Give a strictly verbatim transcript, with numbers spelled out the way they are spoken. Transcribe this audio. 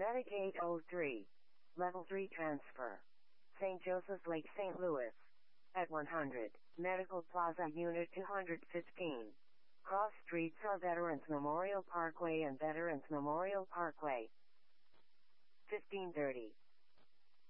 Metagate oh three. Level three transfer. Saint Joseph's Lake, Saint Louis. At one hundred, Medical Plaza Unit two hundred fifteen. Cross streets are Veterans Memorial Parkway and Veterans Memorial Parkway. fifteen thirty.